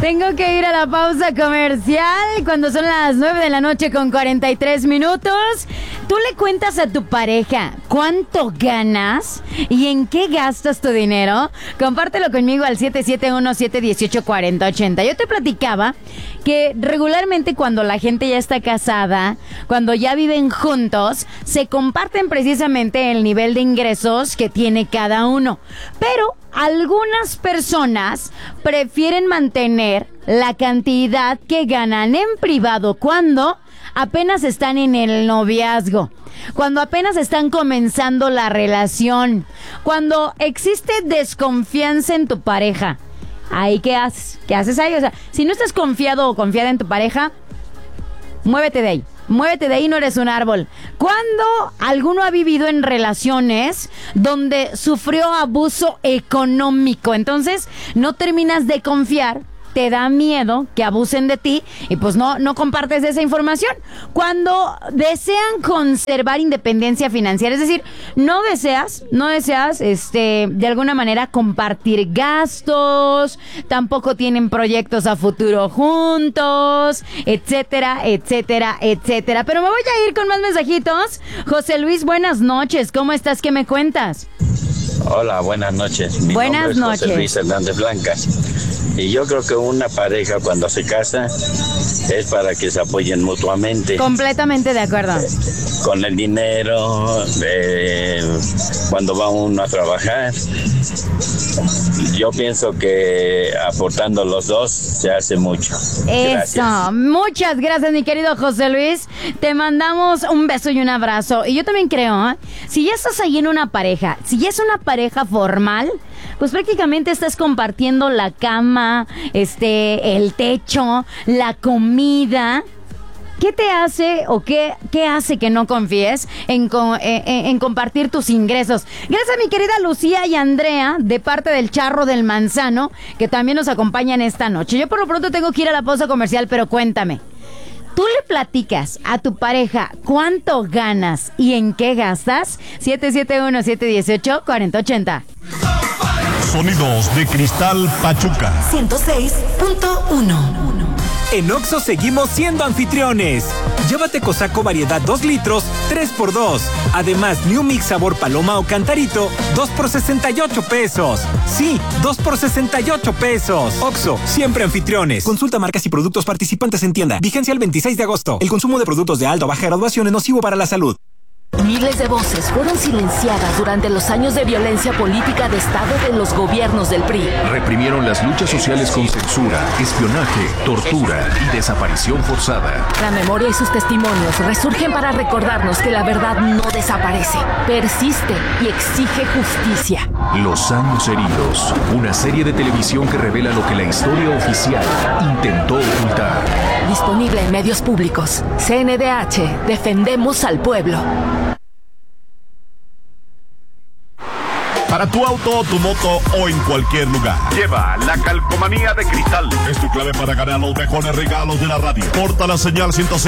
Tengo que ir a la pausa comercial cuando son las 9 de la noche con 43 minutos. ¿Tú le cuentas a tu pareja cuánto ganas y en qué gastas tu dinero? Compártelo conmigo al 771-718-4080. Yo te platicaba que regularmente cuando la gente ya está casada, cuando ya viven juntos, se comparten precisamente el nivel de ingresos que tiene cada uno. Pero algunas personas prefieren mantener la cantidad que ganan en privado cuando apenas están en el noviazgo, cuando apenas están comenzando la relación, cuando existe desconfianza en tu pareja. Ahí, ¿qué haces? ¿Qué haces ahí? O sea, si no estás confiado o confiada en tu pareja, muévete de ahí. Muévete de ahí, no eres un árbol. ¿Cuándo alguno ha vivido en relaciones donde sufrió abuso económico? Entonces, no terminas de confiar, te da miedo que abusen de ti y pues no compartes esa información. Cuando desean conservar independencia financiera, es decir, no deseas de alguna manera compartir gastos, tampoco tienen proyectos a futuro juntos, etcétera, etcétera, etcétera. Pero me voy a ir con más mensajitos. José Luis, buenas noches, ¿cómo estás? ¿Qué me cuentas? Hola, buenas noches. Mi nombre es José Luis Hernández Blancas. Y yo creo que una pareja cuando se casa es para que se apoyen mutuamente. Completamente de acuerdo. Con el dinero, cuando va uno a trabajar. Yo pienso que aportando los dos se hace mucho. Eso, gracias. Muchas gracias, mi querido José Luis. Te mandamos un beso y un abrazo. Y yo también creo, si ya estás ahí en una pareja, si ya es una pareja formal, pues prácticamente estás compartiendo la cama, el techo, la comida. ¿Qué te hace o qué hace que no confíes en compartir tus ingresos? Gracias a mi querida Lucía y Andrea, de parte del Charro del Manzano, que también nos acompañan esta noche. Yo por lo pronto tengo que ir a la pausa comercial, pero cuéntame. ¿Tú le platicas a tu pareja cuánto ganas y en qué gastas? 771-718-4080. Sonidos de Cristal Pachuca 106.1. En Oxxo seguimos siendo anfitriones. Llévate Cosaco variedad 2 litros, 3x2. Además, New Mix sabor paloma o cantarito, 2 por 68 pesos. Sí, 2 por 68 pesos. Oxxo, siempre anfitriones. Consulta marcas y productos participantes en tienda. Vigencia el 26 de agosto. El consumo de productos de alta o baja graduación es nocivo para la salud. Miles de voces fueron silenciadas durante los años de violencia política de Estado de los gobiernos del PRI. Reprimieron las luchas sociales con censura, espionaje, tortura y desaparición forzada. La memoria y sus testimonios resurgen para recordarnos que la verdad no desaparece, persiste y exige justicia. Los años heridos, una serie de televisión que revela lo que la historia oficial intentó ocultar. Disponible en medios públicos. CNDH, defendemos al pueblo. Para tu auto, tu moto o en cualquier lugar. Lleva la calcomanía de Cristal. Es tu clave para ganar los mejores regalos de la radio. Porta la señal 106.